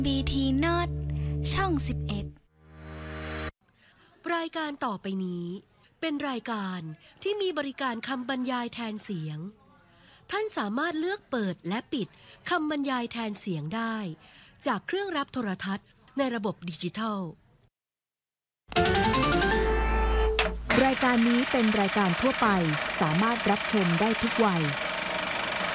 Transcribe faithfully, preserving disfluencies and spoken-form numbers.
บี ที นอต ช่องสิบเอ็ดรายการต่อไปนี้เป็นรายการที่มีบริการคำบรรยายแทนเสียงท่านสามารถเลือกเปิดและปิดคำบรรยายแทนเสียงได้จากเครื่องรับโทรทัศน์ในระบบดิจิทัลรายการนี้เป็นรายการทั่วไปสามารถรับชมได้ทุกวัย